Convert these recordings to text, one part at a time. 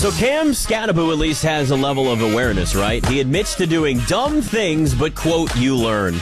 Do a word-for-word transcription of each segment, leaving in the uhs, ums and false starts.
So Cam Scattaboo at least has a level of awareness, right? He admits to doing dumb things, but, quote, you learn.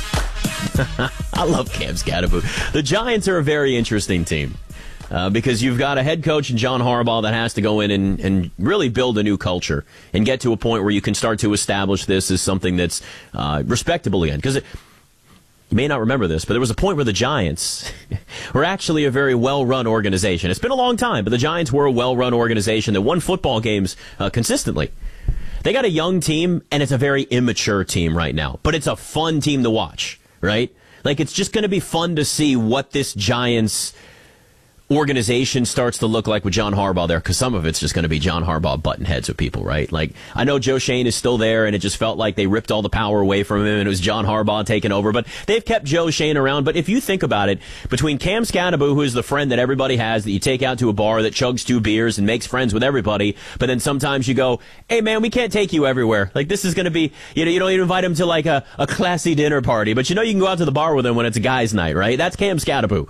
I love Cam Scattaboo. The Giants are a very interesting team uh, because you've got a head coach in John Harbaugh that has to go in and, and really build a new culture and get to a point where you can start to establish this as something that's uh, respectable again. Because you may not remember this, but there was a point where the Giants were actually a very well-run organization. It's been a long time, but the Giants were a well-run organization that won football games uh, consistently. They got a young team, and it's a very immature team right now. But it's a fun team to watch, right? Like, it's just going to be fun to see what this Giants organization starts to look like with John Harbaugh there, because some of it's just going to be John Harbaugh butting heads with people, right? Like, I know Joe Schoen is still there, and it just felt like they ripped all the power away from him, and it was John Harbaugh taking over, but they've kept Joe Schoen around. But if you think about it, between Cam Scattaboo, who is the friend that everybody has, that you take out to a bar, that chugs two beers and makes friends with everybody, but then sometimes you go, hey man, we can't take you everywhere. Like, this is going to be, you know, you don't even invite him to like a, a classy dinner party, but you know you can go out to the bar with him when it's a guy's night, right? That's Cam Scattaboo.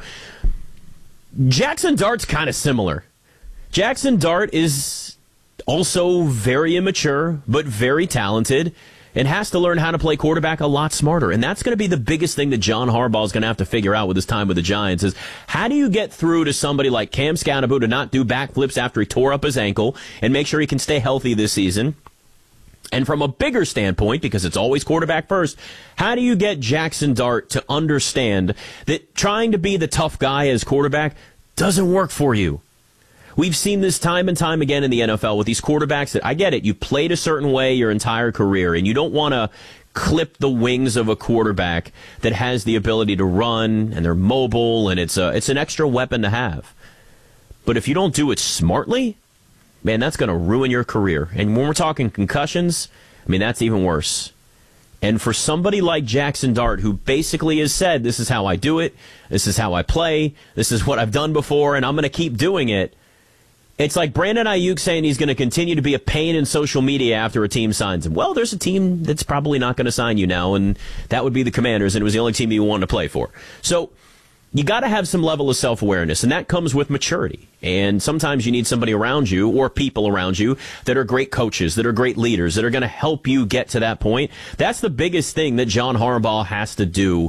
Jackson Dart's kind of similar. Jackson Dart is also very immature, but very talented, and has to learn how to play quarterback a lot smarter. And that's going to be the biggest thing that John Harbaugh is going to have to figure out with his time with the Giants is how do you get through to somebody like Cam Scattaboo to not do backflips after he tore up his ankle and make sure he can stay healthy this season? And from a bigger standpoint, because it's always quarterback first, how do you get Jackson Dart to understand that trying to be the tough guy as quarterback doesn't work for you? We've seen this time and time again in the N F L with these quarterbacks that, I get it, you played a certain way your entire career, and you don't want to clip the wings of a quarterback that has the ability to run, and they're mobile, and it's a, it's an extra weapon to have. But if you don't do it smartly, man, that's going to ruin your career. And when we're talking concussions, I mean, that's even worse. And for somebody like Jackson Dart, who basically has said, this is how I do it, this is how I play, this is what I've done before, and I'm going to keep doing it, it's like Brandon Ayuk saying he's going to continue to be a pain in social media after a team signs him. Well, there's a team that's probably not going to sign you now, and that would be the Commanders, and it was the only team you wanted to play for. So you got to have some level of self-awareness, and that comes with maturity. And sometimes you need somebody around you or people around you that are great coaches, that are great leaders, that are going to help you get to that point. That's the biggest thing that John Harbaugh has to do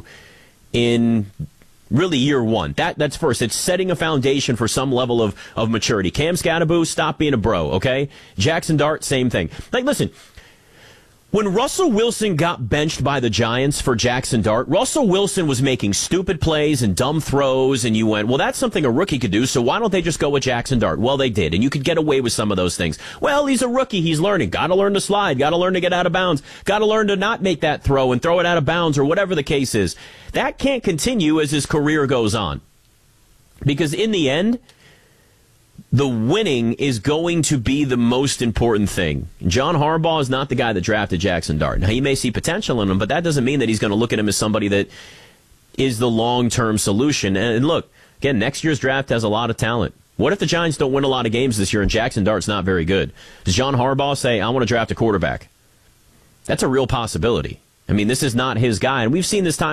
in really year one. That That's first. It's setting a foundation for some level of, of maturity. Cam Scattaboo, stop being a bro, okay? Jackson Dart, same thing. Like, listen, when Russell Wilson got benched by the Giants for Jackson Dart, Russell Wilson was making stupid plays and dumb throws, and you went, well, that's something a rookie could do, so why don't they just go with Jackson Dart? Well, they did, and you could get away with some of those things. Well, he's a rookie. He's learning. Got to learn to slide. Got to learn to get out of bounds. Got to learn to not make that throw and throw it out of bounds or whatever the case is. That can't continue as his career goes on. Because in the end, the winning is going to be the most important thing. John Harbaugh is not the guy that drafted Jackson Dart. Now, he may see potential in him, but that doesn't mean that he's going to look at him as somebody that is the long-term solution. And look, again, next year's draft has a lot of talent. What if the Giants don't win a lot of games this year and Jackson Dart's not very good? Does John Harbaugh say, I want to draft a quarterback? That's a real possibility. I mean, this is not his guy, and we've seen this time